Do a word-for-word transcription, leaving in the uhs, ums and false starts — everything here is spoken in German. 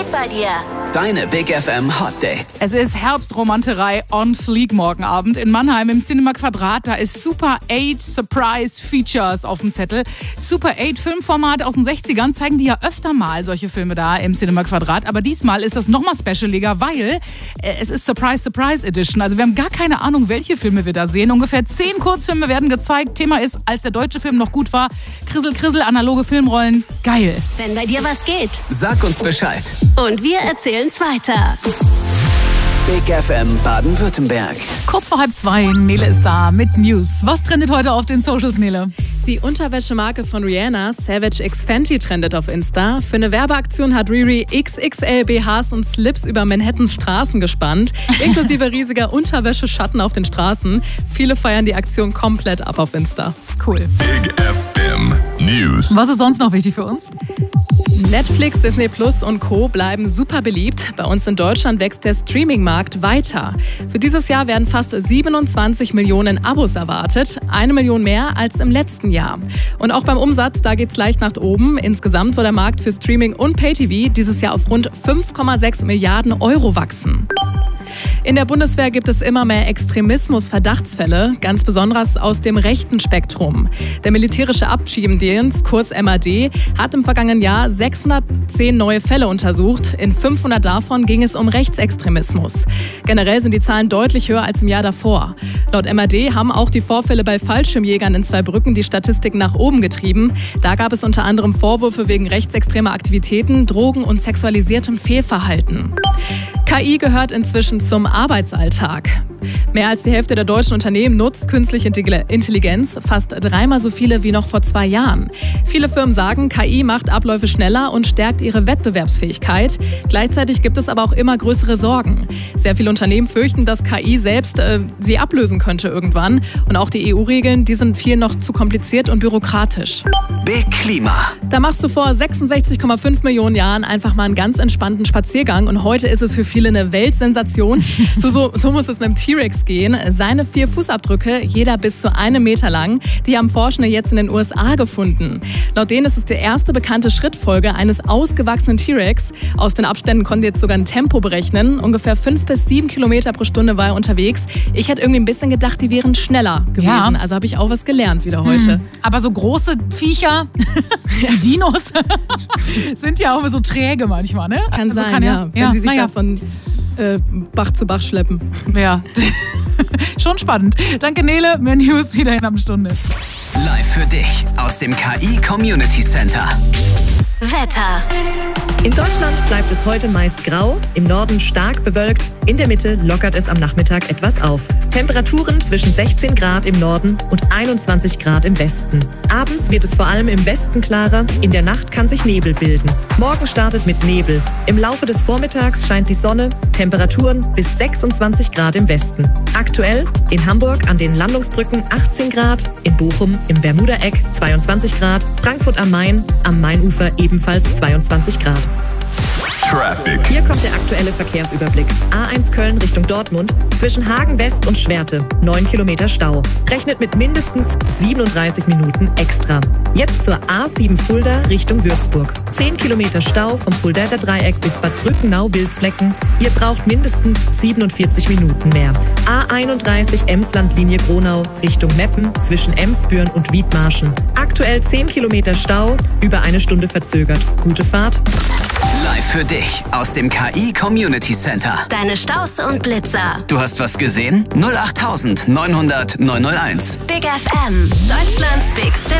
geht bei dir? Deine Big F M Hot Dates. Es ist Herbstromanterei on Fleek morgen Abend in Mannheim im Cinema Quadrat. Da ist Super acht Surprise Features auf dem Zettel. Super acht Filmformat aus den sechzigern zeigen die ja öfter mal solche Filme da im Cinema Quadrat. Aber diesmal ist das nochmal specialiger, weil äh, es ist Surprise Surprise Edition. Also wir haben gar keine Ahnung, welche Filme wir da sehen. Ungefähr zehn Kurzfilme werden gezeigt. Thema ist, als der deutsche Film noch gut war. Krissel, Krissel, analoge Filmrollen. Geil. Wenn bei dir was geht. Sag uns Bescheid. Und wir erzählen's weiter. Big F M Baden-Württemberg. Kurz vor halb zwei, Nele ist da mit News. Was trendet heute auf den Socials, Nele? Die Unterwäschemarke von Rihanna, Savage X Fenty, trendet auf Insta. Für eine Werbeaktion hat Riri X X L B Hs und Slips über Manhattans Straßen gespannt, inklusive riesiger Unterwäscheschatten auf den Straßen. Viele feiern die Aktion komplett ab auf Insta. Cool. Big F M News. Was ist sonst noch wichtig für uns? Netflix, Disney Plus und Co. bleiben super beliebt. Bei uns in Deutschland wächst der Streaming-Markt weiter. Für dieses Jahr werden fast siebenundzwanzig Millionen Abos erwartet. Eine Million mehr als im letzten Jahr. Und auch beim Umsatz, da geht's leicht nach oben. Insgesamt soll der Markt für Streaming und Pay-T V dieses Jahr auf rund fünf Komma sechs Milliarden Euro wachsen. In der Bundeswehr gibt es immer mehr Extremismus-Verdachtsfälle, ganz besonders aus dem rechten Spektrum. Der militärische Abschiebendienst, kurz M A D, hat im vergangenen Jahr sechshundertzehn neue Fälle untersucht. In fünfhundert davon ging es um Rechtsextremismus. Generell sind die Zahlen deutlich höher als im Jahr davor. Laut M A D haben auch die Vorfälle bei Fallschirmjägern in Zweibrücken die Statistiken nach oben getrieben. Da gab es unter anderem Vorwürfe wegen rechtsextremer Aktivitäten, Drogen und sexualisiertem Fehlverhalten. K I gehört inzwischen zum Arbeitsalltag. Mehr als die Hälfte der deutschen Unternehmen nutzt künstliche Intelligenz, fast dreimal so viele wie noch vor zwei Jahren. Viele Firmen sagen, K I macht Abläufe schneller und stärkt ihre Wettbewerbsfähigkeit. Gleichzeitig gibt es aber auch immer größere Sorgen. Sehr viele Unternehmen fürchten, dass K I selbst äh, sie ablösen könnte irgendwann. Und auch die E U-Regeln, die sind vielen noch zu kompliziert und bürokratisch. Big Klima. Da machst du vor sechsundsechzig Komma fünf Millionen Jahren einfach mal einen ganz entspannten Spaziergang und heute ist es für viele eine Weltsensation. so, so, so muss es einem T-Rex gehen. Seine vier Fußabdrücke, jeder bis zu einem Meter lang, die haben Forschende jetzt in den U S A gefunden. Laut denen ist es die erste bekannte Schrittfolge eines ausgewachsenen T-Rex. Aus den Abständen konnten die jetzt sogar ein Tempo berechnen. Ungefähr fünf bis sieben Kilometer pro Stunde war er unterwegs. Ich hätte irgendwie ein bisschen gedacht, die wären schneller gewesen. Ja. Also habe ich auch was gelernt wieder heute. Hm. Aber so große Viecher, die Dinos, sind ja auch so träge manchmal, ne? Kann also sein, kann ja. ja. Wenn ja. sie sich ja. davon äh, Bach zu Bach schleppen. Ja, schon spannend. Danke Nele, mehr News wieder in einer Stunde. Live für dich aus dem K I Community Center. Wetter. In Deutschland bleibt es heute meist grau, im Norden stark bewölkt, in der Mitte lockert es am Nachmittag etwas auf. Temperaturen zwischen sechzehn Grad im Norden und einundzwanzig Grad im Westen. Abends wird es vor allem im Westen klarer, in der Nacht kann sich Nebel bilden. Morgen startet mit Nebel. Im Laufe des Vormittags scheint die Sonne, Temperaturen bis sechsundzwanzig Grad im Westen. Aktuell in Hamburg an den Landungsbrücken achtzehn Grad, in Bochum im Bermuda-Eck zweiundzwanzig Grad, Frankfurt am Main am Mainufer ebenfalls zweiundzwanzig Grad. Traffic. Hier kommt der aktuelle Verkehrsüberblick. A eins Köln Richtung Dortmund. Zwischen Hagen West und Schwerte. neun Kilometer Stau. Rechnet mit mindestens siebenunddreißig Minuten extra. Jetzt zur A sieben Fulda Richtung Würzburg. zehn Kilometer Stau vom Fuldaer Dreieck bis Bad Brückenau-Wildflecken. Ihr braucht mindestens siebenundvierzig Minuten mehr. A einunddreißig Emsland-Linie Gronau Richtung Meppen zwischen Emsbüren und Wiedmarschen. Aktuell zehn Kilometer Stau, über eine Stunde verzögert. Gute Fahrt. Live für dich aus dem K I Community Center. Deine Staus und Blitzer. Du hast was gesehen? null acht neunhundert neunhundert neunhunderteins. Big F M. Deutschlands bigste